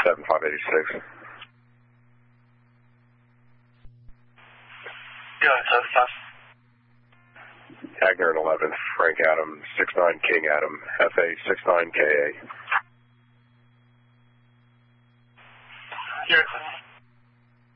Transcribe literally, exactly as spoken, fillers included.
seven five eight six. Yeah, it's fast. Agner and eleven, Frank Adam, six nine King Adam, F A six nine K A.